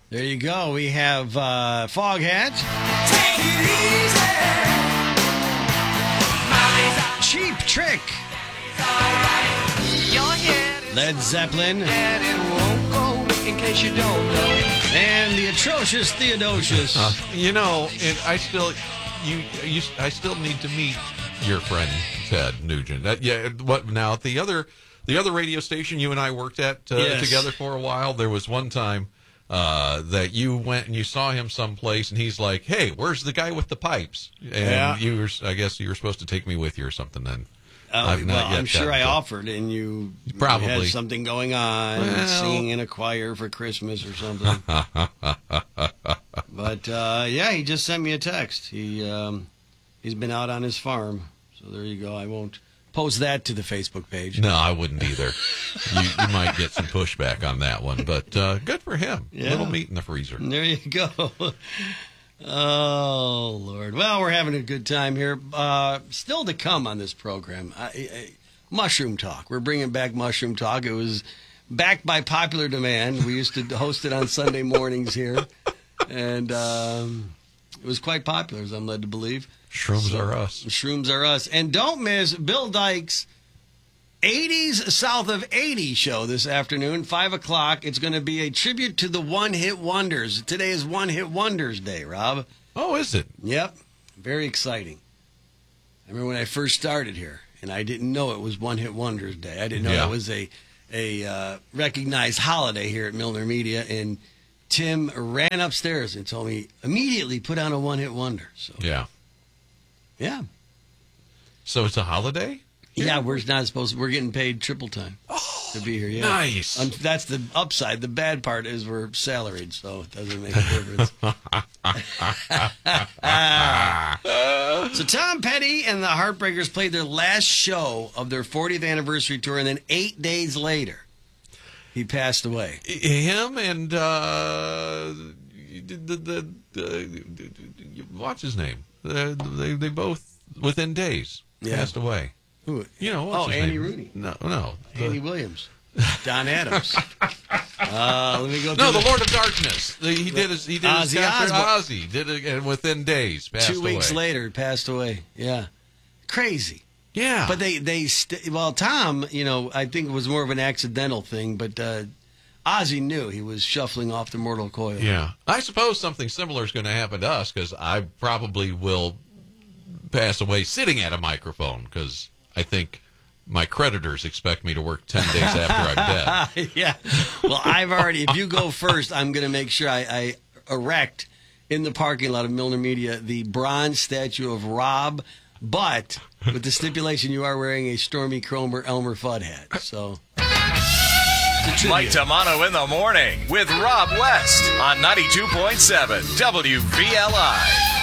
There you go. We have Foghat. Take it easy. Cheap Trick. Led Zeppelin. And it won't go in case you don't know. And the atrocious Theodosius. And I still need to meet your friend Ted Nugent. What now? At the other radio station you and I worked at together for a while. There was one time that you went and you saw him someplace, and he's like, "Hey, where's the guy with the pipes?" And I guess you were supposed to take me with you or something then. I'm sure I offered, and you probably had something going on, singing in a choir for Christmas or something. But he just sent me a text. He's been out on his farm, so there you go. I won't post that to the Facebook page. No, I wouldn't either. You might get some pushback on that one, but good for him. Yeah. Little meat in the freezer. There you go. Oh, Lord. Well, we're having a good time here. Still to come on this program, Mushroom Talk. We're bringing back Mushroom Talk. It was backed by popular demand. We used to host it on Sunday mornings here, and it was quite popular, as I'm led to believe. Shrooms are us. Shrooms are us. And don't miss Bill Dykes' 80s South of 80 show this afternoon, 5 o'clock. It's going to be a tribute to the one-hit wonders. Today is One-Hit Wonders Day, Rob. Oh, is it? Yep. Very exciting. I remember when I first started here, and I didn't know it was One-Hit Wonders Day. I didn't know it was a recognized holiday here at Milner Media, and Tim ran upstairs and told me, immediately put on a one-hit wonder. So yeah. So it's a holiday? Yeah, we're getting paid triple time to be here. Yeah. Nice. That's the upside. The bad part is we're salaried, so it doesn't make a difference. So Tom Petty and the Heartbreakers played their last show of their 40th anniversary tour, and then 8 days later, he passed away. Him and what's his name? They both within days passed away. Who? What's his Andy name? Rooney. No. Andy Williams. Don Adams. Let me go. No, the Lord of Darkness. He did his Ozzy concert. Osbourne. Ozzy did it, and within days passed away. 2 weeks later, he passed away. Yeah, crazy. Yeah, but Tom, I think it was more of an accidental thing, but Ozzy knew he was shuffling off the mortal coil. Yeah, I suppose something similar is going to happen to us, because I probably will pass away sitting at a microphone, because I think my creditors expect me to work 10 days after I'm dead. Yeah. Well, if you go first, I'm going to make sure I erect in the parking lot of Milner Media the bronze statue of Rob, but with the stipulation you are wearing a Stormy Kromer Elmer Fudd hat. So, Mike Tamano in the morning with Rob West on 92.7 WVLI.